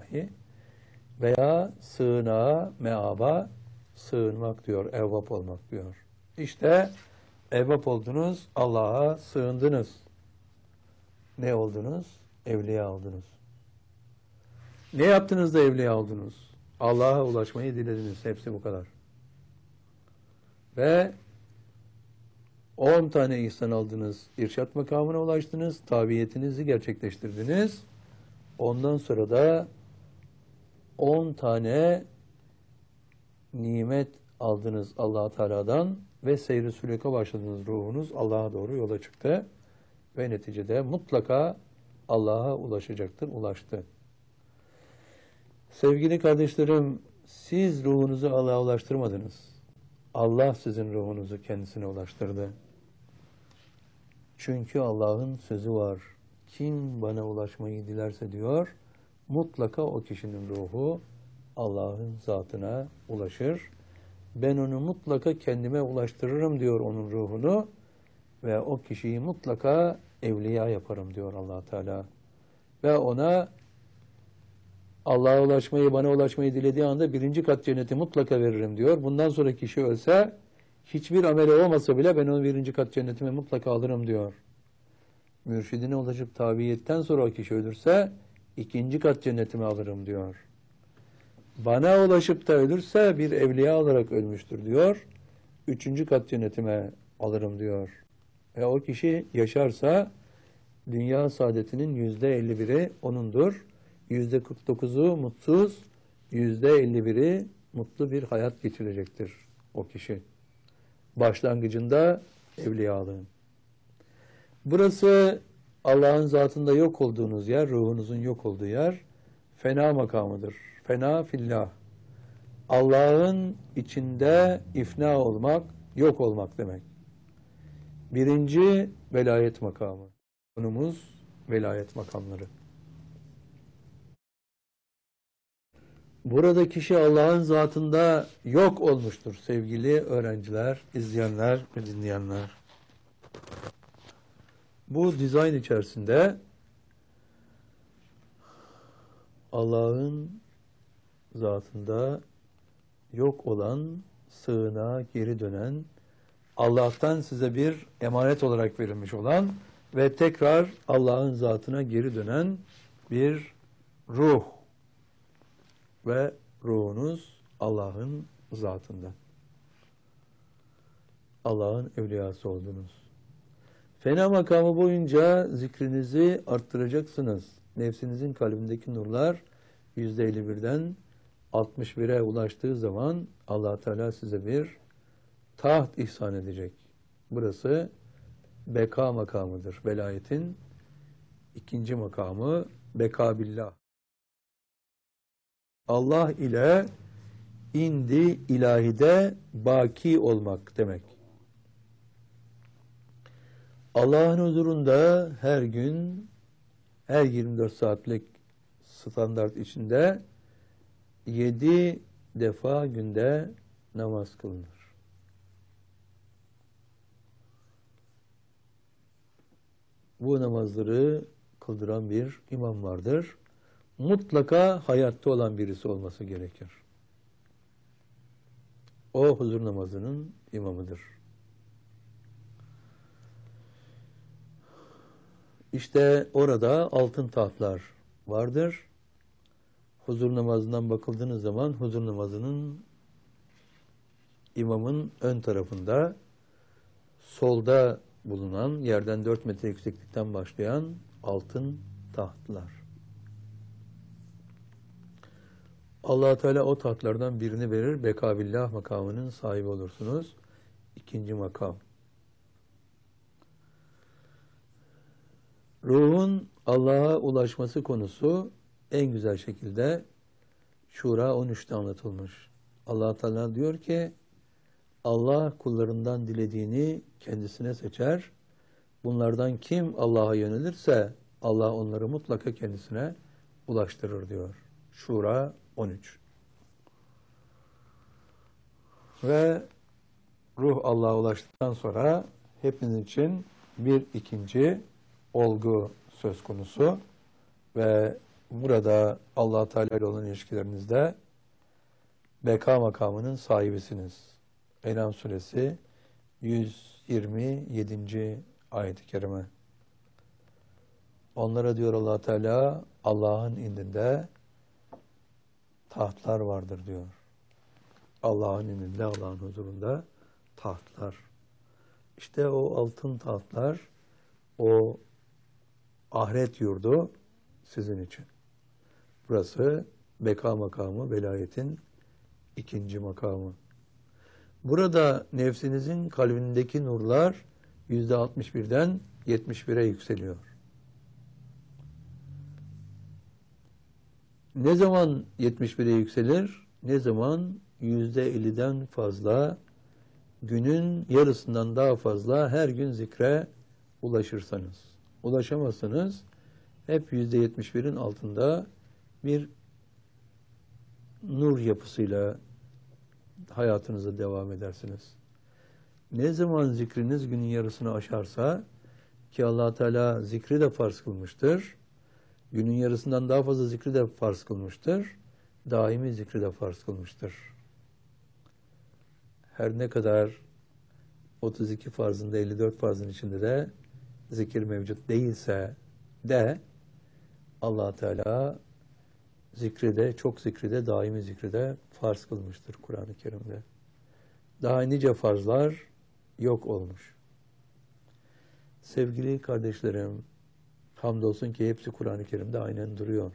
ilahi veya sığınağa, meaba sığınmak diyor, evvap olmak diyor. İşte evvap oldunuz, Allah'a sığındınız. Ne oldunuz? Evliya oldunuz. Ne yaptınız da evliya oldunuz? Allah'a ulaşmayı dilediniz. Hepsi bu kadar. Ve 10 tane ihsan aldınız. İrşad makamına ulaştınız. Tabiyetinizi gerçekleştirdiniz. Ondan sonra da 10 tane nimet aldınız Allah Teala'dan ve seyr-i sülûka başladınız. Ruhunuz Allah'a doğru yola çıktı. Ve neticede mutlaka Allah'a ulaşacaktır. Ulaştı. Sevgili kardeşlerim, siz ruhunuzu Allah'a ulaştırmadınız. Allah sizin ruhunuzu kendisine ulaştırdı. Çünkü Allah'ın sözü var. Kim bana ulaşmayı dilerse diyor, mutlaka o kişinin ruhu Allah'ın zatına ulaşır. Ben onu mutlaka kendime ulaştırırım diyor onun ruhunu ve o kişiyi mutlaka evliya yaparım diyor Allah Teala. Ve ona Allah'a ulaşmayı, bana ulaşmayı dilediği anda 1. kat cenneti mutlaka veririm diyor. Bundan sonra kişi ölse, hiçbir ameli olmasa bile ben onu 1. kat cennetime mutlaka alırım diyor. Mürşidine ulaşıp tabiyetten sonra o kişi ölürse, 2. kat cennetime alırım diyor. Bana ulaşıp da ölürse bir evliya olarak ölmüştür diyor. 3. kat cennetime alırım diyor. Ve o kişi yaşarsa, dünya saadetinin %51'i onundur. %49'u mutsuz, %51'i mutlu bir hayat geçirecektir o kişi. Başlangıcında evliyalığın. Burası Allah'ın zatında yok olduğunuz yer, ruhunuzun yok olduğu yer, fena makamıdır. Fena fillah. Allah'ın içinde ifna olmak, yok olmak demek. 1. velayet makamı. Konumuz velayet makamları. Burada kişi Allah'ın zatında yok olmuştur sevgili öğrenciler, izleyenler ve dinleyenler. Bu dizayn içerisinde Allah'ın zatında yok olan, sığınağa geri dönen, Allah'tan size bir emanet olarak verilmiş olan ve tekrar Allah'ın zatına geri dönen bir ruh. Ve ruhunuz Allah'ın zatında. Allah'ın evliyası oldunuz. Fena makamı boyunca zikrinizi arttıracaksınız. Nefsinizin kalbindeki nurlar %51'den 61'e ulaştığı zaman Allah Teala size bir taht ihsan edecek. Burası beka makamıdır. Velayetin 2. makamı beka billah. Allah ile indi ilahide baki olmak demek. Allah'ın huzurunda her gün, her 24 saatlik standart içinde 7 defa günde namaz kılınır. Bu namazları kıldıran bir imam vardır. Mutlaka hayatta olan birisi olması gerekir. O huzur namazının imamıdır. İşte orada altın tahtlar vardır. Huzur namazından bakıldığınız zaman huzur namazının imamın ön tarafında solda bulunan yerden 4 metre yükseklikten başlayan altın tahtlar. Allah Teala o tahtlardan birini verir. Bekabillah makamının sahibi olursunuz. 2. makam. Ruhun Allah'a ulaşması konusu en güzel şekilde Şura 13'te anlatılmış. Allah Teala diyor ki Allah kullarından dilediğini kendisine seçer. Bunlardan kim Allah'a yönelirse Allah onları mutlaka kendisine ulaştırır diyor. Şura 13. Ve ruh Allah'a ulaştıktan sonra hepiniz için bir ikinci olgu söz konusu ve burada Allah Teala ile olan ilişkilerinizde beka makamının sahibisiniz. En'am suresi 127. ayet-i kerime. Onlara diyor Allah Teala, Allah'ın indinde tahtlar vardır diyor. Allah'ın indinde, Allah'ın huzurunda tahtlar. İşte o altın tahtlar, o ahiret yurdu sizin için. Burası beka makamı, velayetin ikinci makamı. Burada nefsinizin kalbindeki nurlar %61'den 71'e yükseliyor. Ne zaman 71'e yükselir? Ne zaman %50'den fazla, günün yarısından daha fazla her gün zikre ulaşırsanız. Ulaşamazsanız hep %71'in altında bir nur yapısıyla hayatınıza devam edersiniz. Ne zaman zikriniz günün yarısını aşarsa, ki Allah Teala zikri de farz kılmıştır, günün yarısından daha fazla zikri de farz kılmıştır, daimi zikri de farz kılmıştır. Her ne kadar 32 farzında 54 farzın içinde de zikir mevcut değilse de Allah Teala zikri de, çok zikri de, daimi zikri de farz kılmıştır Kur'an-ı Kerim'de. Daha nice farzlar yok olmuş. Sevgili kardeşlerim, hamdolsun ki hepsi Kur'an-ı Kerim'de aynen duruyor.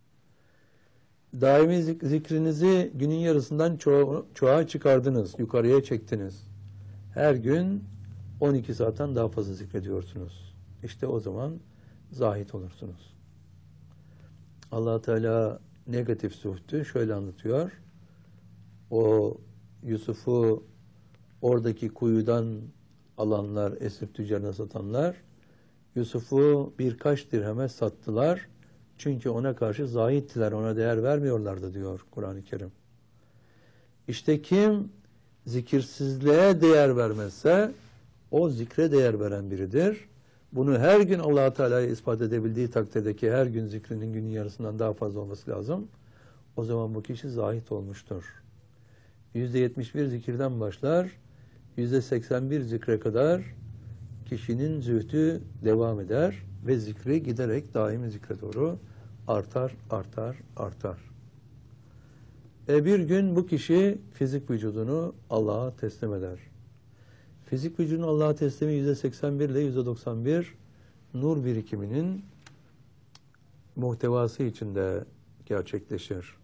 Daimi zikrinizi günün yarısından çoğa çıkardınız, yukarıya çektiniz. Her gün 12 saatten daha fazla zikrediyorsunuz. İşte o zaman zahit olursunuz. Allah Teala negatif zuhdü şöyle anlatıyor. O Yusuf'u oradaki kuyudan alanlar, esir tüccarına satanlar, Yusuf'u birkaç dirheme sattılar. Çünkü ona karşı zahittiler, ona değer vermiyorlardı diyor Kur'an-ı Kerim. İşte kim zikirsizliğe değer vermezse o zikre değer veren biridir. Bunu her gün Allah Teala'ya ispat edebildiği takdirdeki her gün zikrinin günün yarısından daha fazla olması lazım. O zaman bu kişi zahit olmuştur. %71 zikirden başlar, %81 zikre kadar kişinin zühdü devam eder ve zikri giderek daimi zikre doğru artar, artar, artar. Bir gün bu kişi fizik vücudunu Allah'a teslim eder. Fizik vücudun Allah'a teslimi %81 ile %91 nur birikiminin muhtevası içinde gerçekleşir.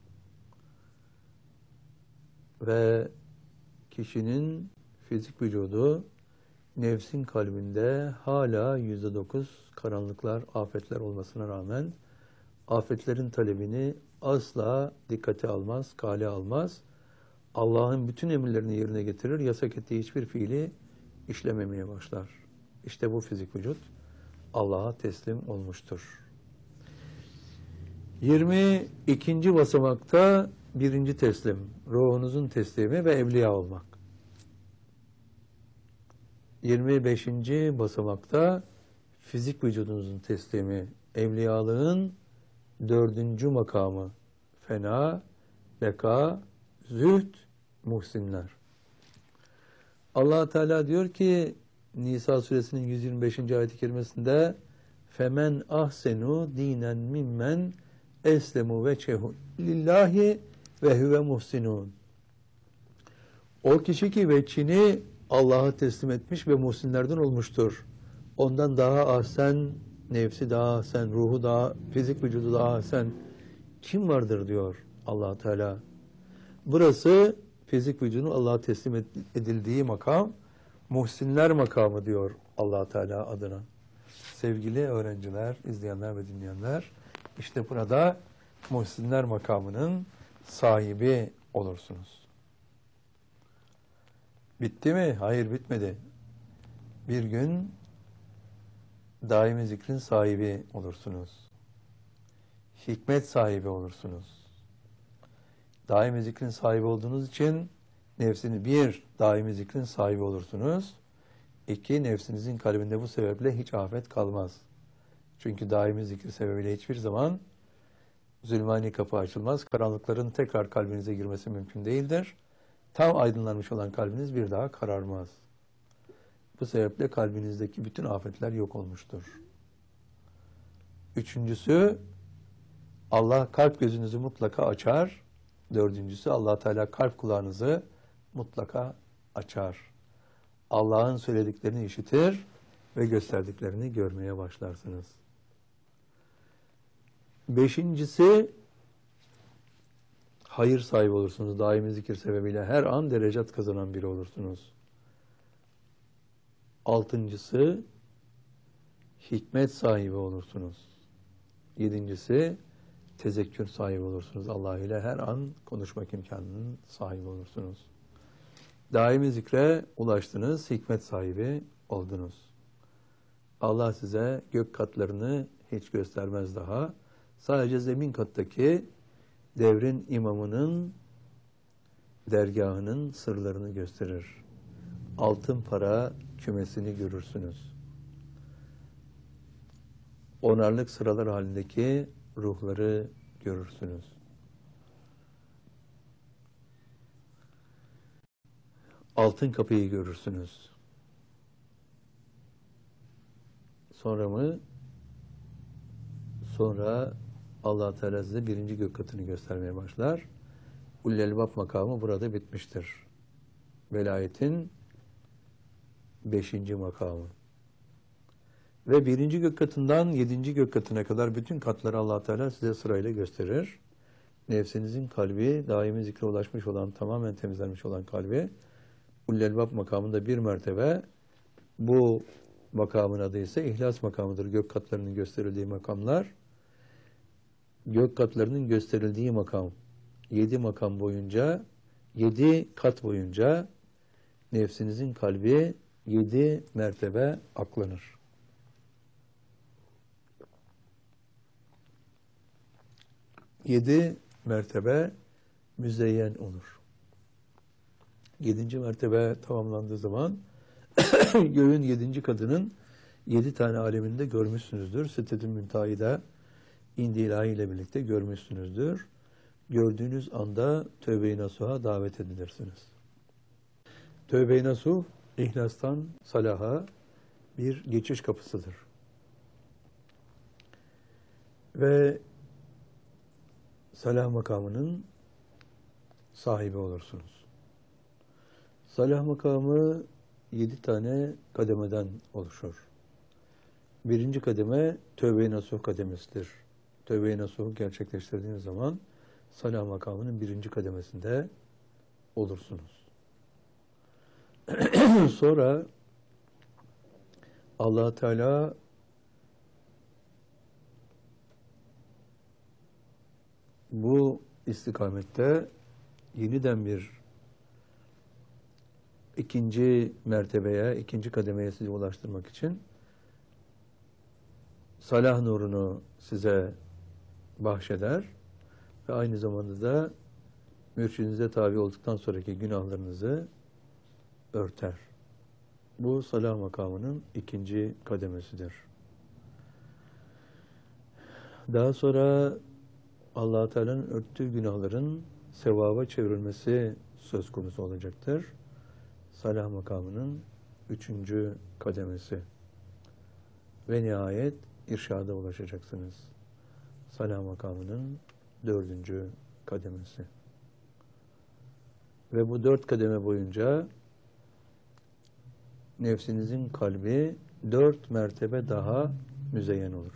Ve kişinin fizik vücudu nefsin kalbinde hala %9 karanlıklar, afetler olmasına rağmen afetlerin talebini asla dikkate almaz, kale almaz. Allah'ın bütün emirlerini yerine getirir, yasak ettiği hiçbir fiili işlememeye başlar. İşte bu fizik vücut Allah'a teslim olmuştur. 22. basamakta birinci teslim, ruhunuzun teslimi ve evliya olmak. 25. basamakta fizik vücudunuzun teslimi, evliyalığın 4. makamı, fena, beka, zühd, muhsinler. Allah Teala diyor ki Nisa suresinin 125. ayet-i kerimesinde femen ahsenu dinen mimmen eslemu veçehu lillahi ve huve muhsinun. O kişi ki veçhini Allah'a teslim etmiş ve muhsinlerden olmuştur. Ondan daha ahsen, nefsi daha ahsen, ruhu daha, fizik vücudu daha ahsen kim vardır diyor Allah Teala. Burası fizik vücudun Allah'a teslim edildiği makam, muhsinler makamı diyor Allah Teala adına. Sevgili öğrenciler, izleyenler ve dinleyenler, işte burada muhsinler makamının sahibi olursunuz. Bitti mi? Hayır, bitmedi. Bir gün daimi zikrin sahibi olursunuz. Hikmet sahibi olursunuz. Daimi zikrin sahibi olduğunuz için daimi zikrin sahibi olursunuz. 2, nefsinizin kalbinde bu sebeple hiç afet kalmaz. Çünkü daimi zikir sebebiyle hiçbir zaman Zulmani kapı açılmaz. Karanlıkların tekrar kalbinize girmesi mümkün değildir. Tam aydınlanmış olan kalbiniz bir daha kararmaz. Bu sebeple kalbinizdeki bütün afetler yok olmuştur. Üçüncüsü, Allah kalp gözünüzü mutlaka açar. Dördüncüsü, Allah Teala kalp kulağınızı mutlaka açar. Allah'ın söylediklerini işitir ve gösterdiklerini görmeye başlarsınız. Beşincisi, hayır sahibi olursunuz. Daimi zikir sebebiyle her an derecat kazanan biri olursunuz. Altıncısı, hikmet sahibi olursunuz. Yedincisi, tezekkür sahibi olursunuz. Allah ile her an konuşmak imkanının sahibi olursunuz. Daimi zikre ulaştınız, hikmet sahibi oldunuz. Allah size gök katlarını hiç göstermez daha. Sadece zemin kattaki devrin imamının dergahının sırlarını gösterir. Altın para kümesini görürsünüz. Onarlık sıralar halindeki ruhları görürsünüz. Altın kapıyı görürsünüz. Sonra mı? Sonra Allah Teala size birinci gök katını göstermeye başlar. Ulul Elbab makamı burada bitmiştir. Velayetin 5. makamı. Ve birinci gök katından 7. gök katına kadar bütün katları Allah Teala size sırayla gösterir. Nefsinizin kalbi, daimi zikre ulaşmış olan, tamamen temizlenmiş olan kalbi, Ulul Elbab makamında bir mertebe, bu makamın adı ise İhlas makamıdır. Gök katlarının gösterildiği makamlar, gök katlarının gösterildiği makam, 7 makam boyunca, 7 kat boyunca nefsinizin kalbi 7 mertebe aklanır. Yedi mertebe müzeyyen olur. 7. mertebe tamamlandığı zaman göğün 7. kadının 7 tane aleminde görmüşsünüzdür. Siddetül Münteha'yı da indi ilahi ile birlikte görmüşsünüzdür. Gördüğünüz anda Tövbe-i Nasuh'a davet edilirsiniz. Tövbe-i Nasuh, ihlastan salaha bir geçiş kapısıdır. Ve salah makamının sahibi olursunuz. Salah makamı 7 tane kademeden oluşur. Birinci kademe Tövbe-i Nasuh kademesidir. Tövbe-i Nasuh'u gerçekleştirdiğiniz zaman salah makamının 1. kademesinde olursunuz. Sonra Allah Teala bu istikamette yeniden bir ikinci mertebeye, ikinci kademeye sizi ulaştırmak için salah nurunu size bahşeder ve aynı zamanda da mürşidinize tabi olduktan sonraki günahlarınızı örter. Bu salah makamının 2. kademesidir. Daha sonra Allah-u Teala'nın örttüğü günahların sevaba çevrilmesi söz konusu olacaktır. Salah makamının 3. kademesi. Ve nihayet irşada ulaşacaksınız. Salah makamının 4. kademesi. Ve bu 4 kademe boyunca nefsinizin kalbi 4 mertebe daha müzeyyen olur.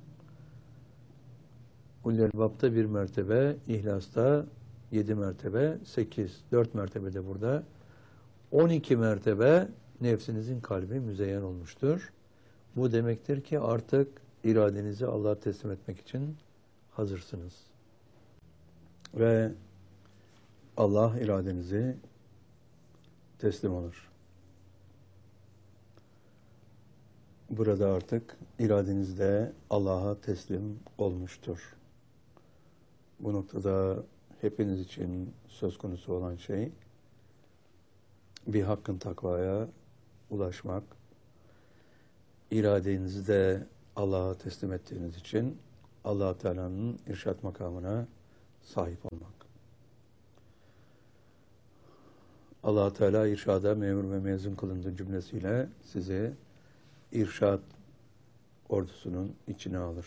Ulul Elbab'da 1 mertebe, İhlas'ta 7 mertebe, 8, 4 mertebe de burada. 12 mertebe nefsinizin kalbi müzeyyen olmuştur. Bu demektir ki artık iradenizi Allah'a teslim etmek için hazırsınız. Ve Allah iradenizi teslim olur. Burada artık iradeniz de Allah'a teslim olmuştur. Bu noktada hepiniz için söz konusu olan şey, bir hakkın takvaya ulaşmak, iradenizi de Allah'a teslim ettiğiniz için Allah Teala'nın irşat makamına sahip olmak. Allah Teala irşada memur ve mezun kılındığı cümlesiyle sizi irşat ordusunun içine alır.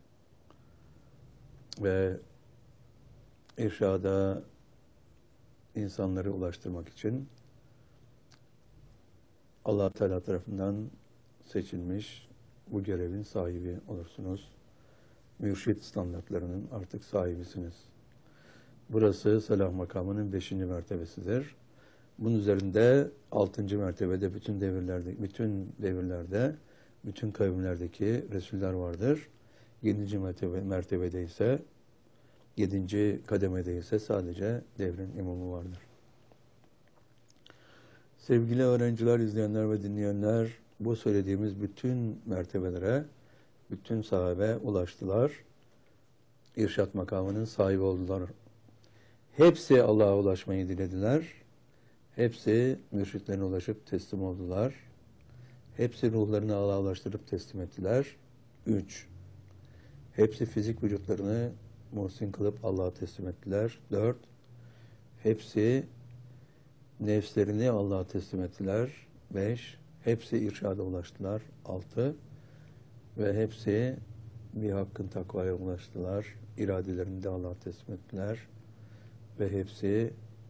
Ve irşada insanları ulaştırmak için Allah Teala tarafından seçilmiş bu görevin sahibi olursunuz. Mürşit standartlarının artık sahibisiniz. Burası Selah makamının 5. mertebesidir. Bunun üzerinde 6. mertebede bütün devirlerde, bütün kavimlerdeki Resuller vardır. 7. mertebede ise 7. kademede ise sadece devrin imamı vardır. Sevgili öğrenciler, izleyenler ve dinleyenler, bu söylediğimiz bütün mertebelere, bütün sahabe ulaştılar. İrşat makamının sahibi oldular. Hepsi Allah'a ulaşmayı dilediler. Hepsi mürşitlerine ulaşıp teslim oldular. Hepsi ruhlarını Allah'a ulaştırıp teslim ettiler. 3. Hepsi fizik vücutlarını muhsin kılıp Allah'a teslim ettiler. 4. Hepsi nefslerini Allah'a teslim ettiler. 5. Hepsi irşada ulaştılar. 6. Ve hepsi bir hakkın takvaya ulaştılar. İradelerini de Allah'a teslim ettiler. Ve hepsi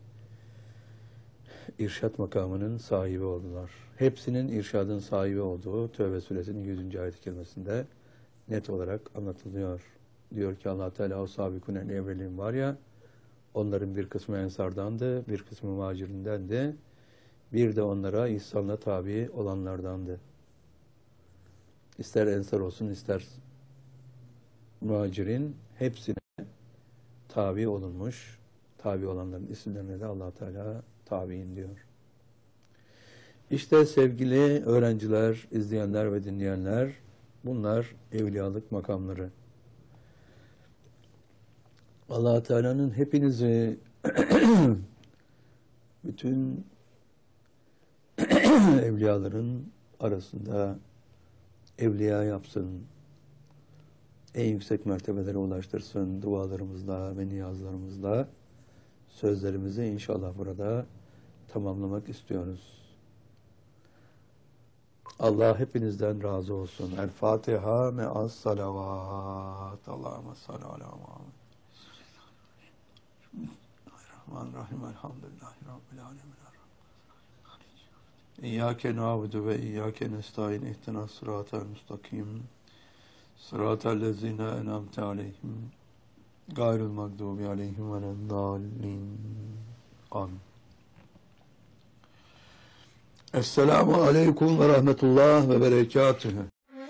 irşat makamının sahibi oldular. Hepsinin irşadın sahibi olduğu Tevbe suresinin 100. ayet-i kerimesinde net olarak anlatılıyor. Diyor ki Allah Teala o sabikunen evvelin var ya, onların bir kısmı ensardandı, bir kısmı muhacirindendi. Bir de onlara ihsanla tabi olanlardandı. İster ensar olsun, ister muhacirin, hepsine tabi olunmuş. Tabi olanların isimlerine de Allah Teala tabi'in diyor. İşte sevgili öğrenciler, izleyenler ve dinleyenler, bunlar evliyalık makamları. Allah Teala'nın hepinizi bütün evliyaların arasında evliya yapsın, en yüksek mertebelere ulaştırsın dualarımızla ve niyazlarımızla. Sözlerimizi inşallah burada tamamlamak istiyoruz. Allah hepinizden razı olsun. El Fatiha me'as salavat. Allahümme salli ala Muhammed. Bismillahirrahmanirrahim. Elhamdülillahi Rabbil alemin. İyyâke na'budu ve iyyâke nestaîn. İhdinas sıratal müstakim. Sıratal lezîne en'amte aleyhim. Gayrul mağdubi aleyhim veleddâllin. Amin. Esselamu aleyküm ve rahmetullah ve berekatühü.